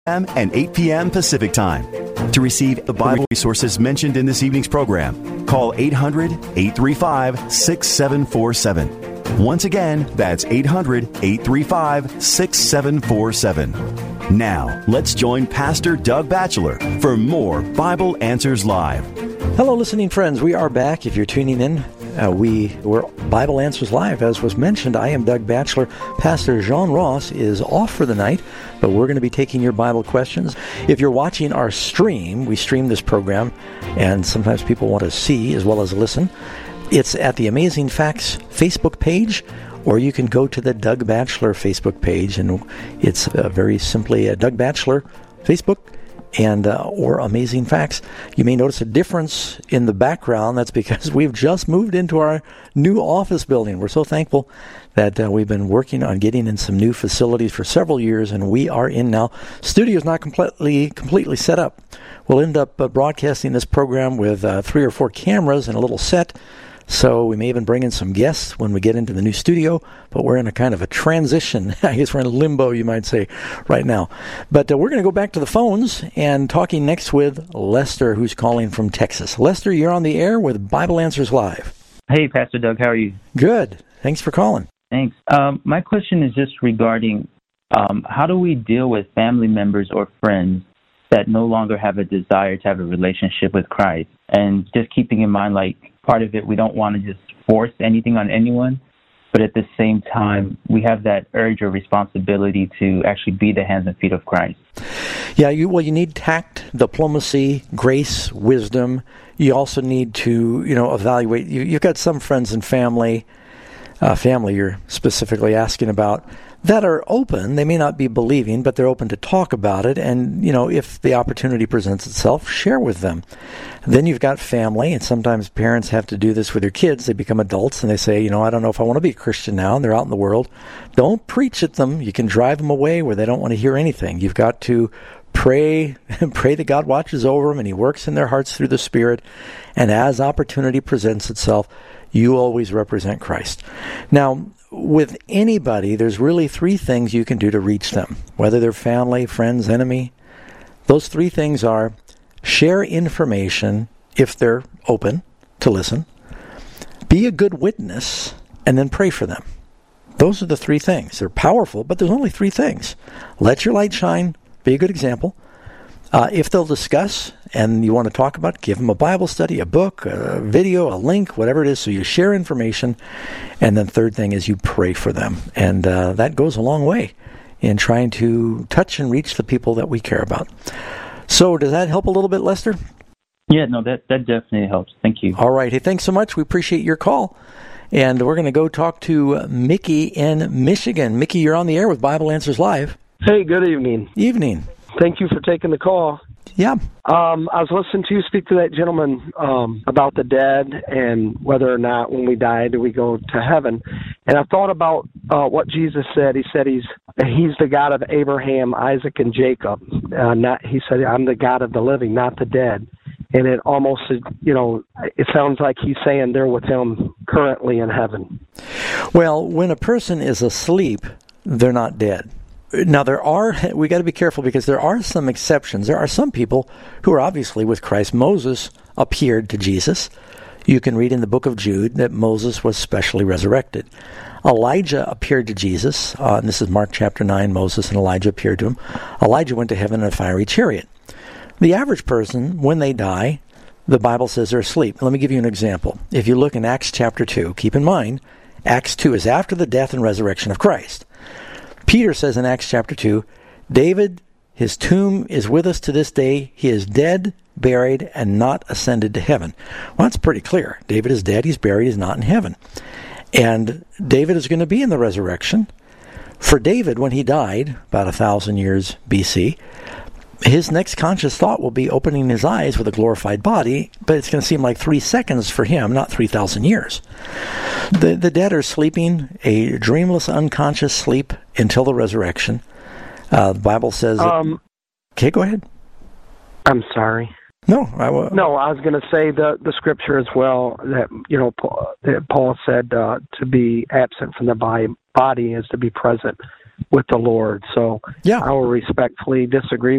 p.m. and 8 p.m. Pacific Time. To receive the Bible resources mentioned in this evening's program, call 800-835-6747. Once again, that's 800-835-6747. Now, let's join Pastor Doug Batchelor for more Bible Answers Live. Hello, listening friends. We are back. If you're tuning in, we're Bible Answers Live. As was mentioned, I am Doug Batchelor. Pastor Jean Ross is off for the night, but we're going to be taking your Bible questions. If you're watching our stream, we stream this program, and sometimes people want to see as well as listen. It's at the Amazing Facts Facebook page, or you can go to the Doug Batchelor Facebook page, and it's very simply Doug Batchelor Facebook and or Amazing Facts. You may notice a difference in the background. That's because we've just moved into our new office building. We're so thankful that we've been working on getting in some new facilities for several years, and we are in now. Studio is not completely set up. We'll end up broadcasting this program with 3 or 4 cameras and a little set. So we may even bring in some guests when we get into the new studio, but we're in a kind of a transition. I guess we're in limbo, you might say, right now. But we're going to go back to the phones and talking next with Lester, who's calling from Texas. Lester, you're on the air with Bible Answers Live. Hey, Pastor Doug, how are you? Good. Thanks for calling. Thanks. My question is just regarding how do we deal with family members or friends that no longer have a desire to have a relationship with Christ? And just keeping in mind, like, part of it, we don't want to just force anything on anyone, but at the same time, we have that urge or responsibility to actually be the hands and feet of Christ. Yeah, you need tact, diplomacy, grace, wisdom. You also need to, evaluate. You've got some friends and family you're specifically asking about, that are open. They may not be believing, but they're open to talk about it. And, if the opportunity presents itself, share with them. Then you've got family, and sometimes parents have to do this with their kids. They become adults, and they say, I don't know if I want to be a Christian now, and they're out in the world. Don't preach at them. You can drive them away where they don't want to hear anything. You've got to pray that God watches over them, and He works in their hearts through the Spirit. And as opportunity presents itself, you always represent Christ. Now, with anybody, there's really 3 things you can do to reach them, whether they're family, friends, enemy. Those 3 things are: share information if they're open to listen, be a good witness, and then pray for them. Those are the 3 things. They're powerful, but there's only 3 things. Let your light shine, be a good example. If they'll discuss and you want to talk about it, give them a Bible study, a book, a video, a link, whatever it is. So you share information. And then third thing is you pray for them. And that goes a long way in trying to touch and reach the people that we care about. So does that help a little bit, Lester? Yeah, no, that definitely helps. Thank you. All right. Hey, thanks so much. We appreciate your call. And we're going to go talk to Mickey in Michigan. Mickey, you're on the air with Bible Answers Live. Hey, good evening. Evening. Thank you for taking the call. Yeah. I was listening to you speak to that gentleman about the dead and whether or not when we die do we go to heaven. And I thought about what Jesus said. He said he's the God of Abraham, Isaac, and Jacob. He said, I'm the God of the living, not the dead. And it almost, it sounds like he's saying they're with him currently in heaven. Well, when a person is asleep, they're not dead. Now, we got to be careful because there are some exceptions. There are some people who are obviously with Christ. Moses appeared to Jesus. You can read in the book of Jude that Moses was specially resurrected. Elijah appeared to Jesus. And this is Mark chapter 9. Moses and Elijah appeared to him. Elijah went to heaven in a fiery chariot. The average person, when they die, the Bible says they're asleep. Let me give you an example. If you look in Acts chapter 2, keep in mind, Acts 2 is after the death and resurrection of Christ. Peter says in Acts chapter 2, David, his tomb is with us to this day. He is dead, buried, and not ascended to heaven. Well, that's pretty clear. David is dead, he's buried, he's not in heaven. And David is going to be in the resurrection. For David, when he died, about 1,000 years BC, his next conscious thought will be opening his eyes with a glorified body, but it's going to seem like 3 seconds for him, not 3,000 years. The dead are sleeping a dreamless, unconscious sleep until the resurrection. The Bible says... Okay, go ahead. I'm sorry. No, I was going to say the scripture as well that that Paul said to be absent from the body is to be present with the Lord. So yeah. I will respectfully disagree